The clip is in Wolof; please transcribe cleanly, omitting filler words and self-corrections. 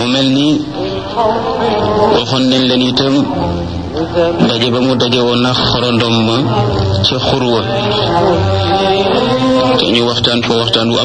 mu mel ni waxoon nañ leen itam daje ba mu daje woon na xorondom ma ca xurwa te ñu waxtaan fa waxtaan